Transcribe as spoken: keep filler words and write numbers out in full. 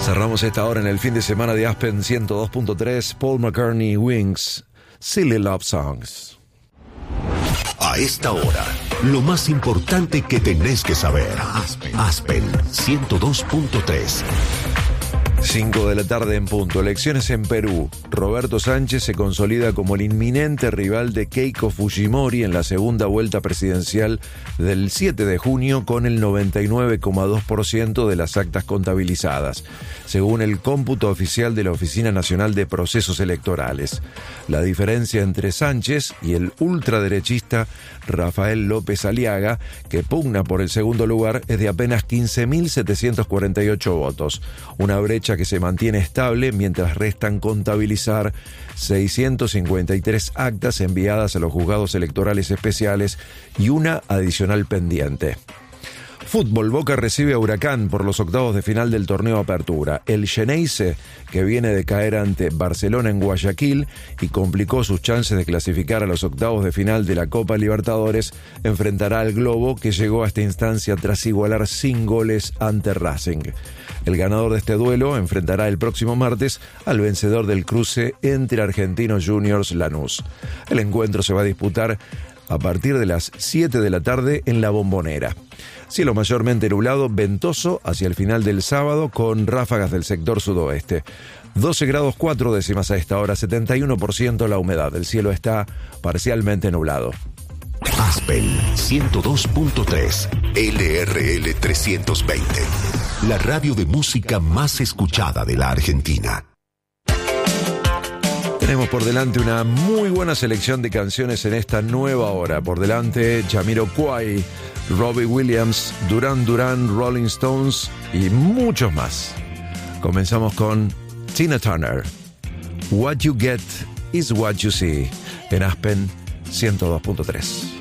Cerramos esta hora en el fin de semana de Aspen ciento dos punto tres, Paul McCartney, Wings, Silly Love Songs. A esta hora, lo más importante que tenés que saber. Aspen, Aspen ciento dos punto tres. cinco de la tarde en punto. Elecciones en Perú. Roberto Sánchez se consolida como el inminente rival de Keiko Fujimori en la segunda vuelta presidencial del siete de junio con el noventa y nueve coma dos por ciento de las actas contabilizadas, según el cómputo oficial de la Oficina Nacional de Procesos Electorales. La diferencia entre Sánchez y el ultraderechista Rafael López Aliaga, que pugna por el segundo lugar, es de apenas quince mil setecientos cuarenta y ocho votos. Una brecha que se mantiene estable mientras restan contabilizar seiscientas cincuenta y tres actas enviadas a los juzgados electorales especiales y una adicional pendiente. Fútbol. Boca recibe a Huracán por los octavos de final del torneo Apertura. El Xeneize, que viene de caer ante Barcelona en Guayaquil y complicó sus chances de clasificar a los octavos de final de la Copa Libertadores, enfrentará al Globo, que llegó a esta instancia tras igualar sin goles ante Racing. El ganador de este duelo enfrentará el próximo martes al vencedor del cruce entre Argentinos Juniors Lanús. El encuentro se va a disputar a partir de las siete de la tarde en La Bombonera. Cielo mayormente nublado, ventoso hacia el final del sábado con ráfagas del sector sudoeste. doce grados cuatro décimas a esta hora, setenta y uno por ciento la humedad. El cielo está parcialmente nublado. Aspen ciento dos punto tres, L R L trescientos veinte. La radio de música más escuchada de la Argentina. Tenemos por delante una muy buena selección de canciones en esta nueva hora. Por delante, Jamiroquai, Robbie Williams, Duran Duran, Rolling Stones y muchos más. Comenzamos con Tina Turner. What you get is what you see. En Aspen ciento dos punto tres.